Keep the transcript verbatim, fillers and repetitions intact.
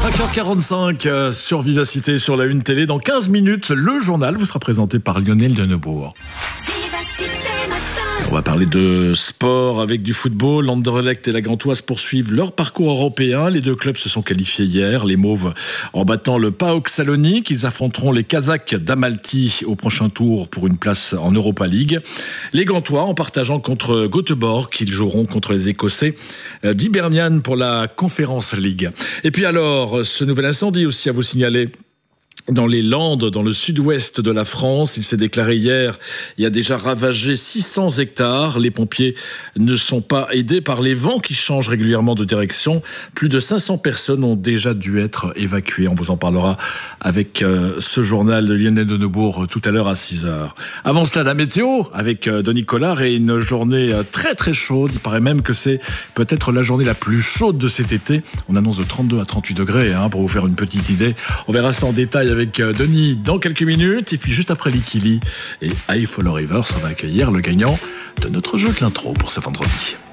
cinq heures quarante-cinq euh, sur Vivacité, sur la Une Télé. Dans quinze minutes, le journal vous sera présenté par Lionel Denebourg. On va parler de sport avec du football. L'Anderlecht et la Gantoise poursuivent leur parcours européen. Les deux clubs se sont qualifiés hier. Les Mauves en battant le PAOK Salonique. Ils affronteront les Kazakhs d'Amalti au prochain tour pour une place en Europa League. Les Gantois en partageant contre Göteborg. Ils joueront contre les Écossais d'Hibernian pour la Conference League. Et puis alors, ce nouvel incendie aussi à vous signaler. Dans les Landes, dans le sud-ouest de la France, il s'est déclaré hier, il a déjà ravagé six cents hectares. Les pompiers ne sont pas aidés par les vents qui changent régulièrement de direction. Plus de cinq cents personnes ont déjà dû être évacuées. On vous en parlera avec euh, ce journal de Lionel Denebourg euh, tout à l'heure à six heures. Avant cela, la météo avec euh, Denis Collard et une journée euh, très très chaude. Il paraît même que c'est peut-être la journée la plus chaude de cet été. On annonce de trente-deux à trente-huit degrés hein, pour vous faire une petite idée. On verra ça en détail avec Denis dans quelques minutes. Et puis juste après Likili et I Follow Rivers, on va accueillir le gagnant de notre jeu de l'intro pour ce vendredi.